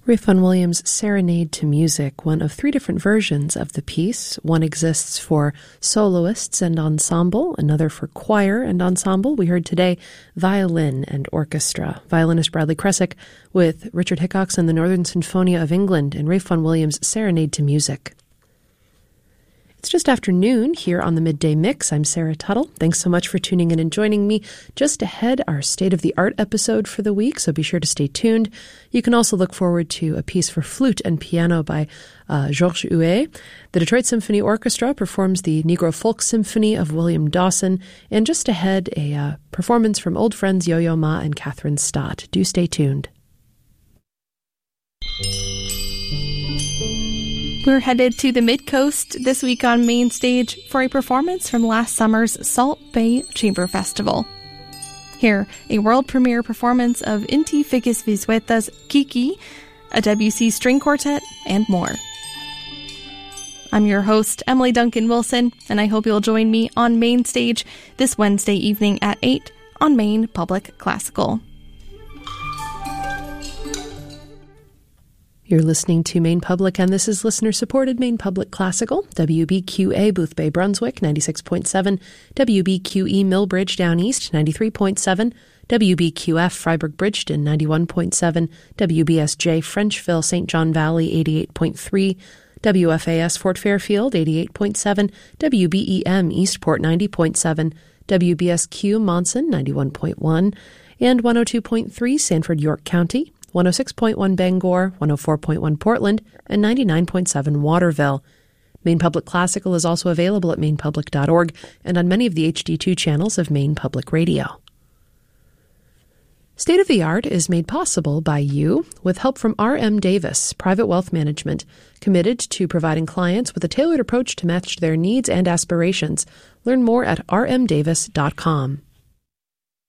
Ralph Vaughan Williams' Serenade to Music, one of three different versions of the piece. One exists for soloists and ensemble, another for choir and ensemble. We heard today violin and orchestra. Violinist Bradley Kressick with Richard Hickox and the Northern Sinfonia of England and Ralph Vaughan Williams' Serenade to Music. It's just after noon here on the Midday Mix. I'm Sarah Tuttle. Thanks so much for tuning in and joining me. Just ahead, our State of the Art episode for the week, so be sure to stay tuned. You can also look forward to a piece for flute and piano by Georges Huet. The Detroit Symphony Orchestra performs the Negro Folk Symphony of William Dawson. And just ahead, a performance from old friends Yo-Yo Ma and Catherine Stott. Do stay tuned. We're headed to the Mid-Coast this week on Main Stage for a performance from last summer's Salt Bay Chamber Festival. Here, a world premiere performance of Inti Ficis Vizueta's Kiki, a Debussy string quartet, and more. I'm your host, Emily Duncan Wilson, and I hope you'll join me on Main Stage this Wednesday evening at 8 on Maine Public Classical. You're listening to Maine Public, and this is listener-supported Maine Public Classical, WBQA Boothbay, Brunswick, 96.7, WBQE Millbridge Down East, 93.7, WBQF Freiburg Bridgeton, 91.7, WBSJ Frenchville, St. John Valley, 88.3, WFAS Fort Fairfield, 88.7, WBEM Eastport, 90.7, WBSQ Monson, 91.1, and 102.3 Sanford, York County, 106.1 Bangor, 104.1 Portland, and 99.7 Waterville. Maine Public Classical is also available at mainepublic.org and on many of the HD2 channels of Maine Public Radio. State of the Art is made possible by you with help from R.M. Davis, Private Wealth Management, committed to providing clients with a tailored approach to match their needs and aspirations. Learn more at rmdavis.com.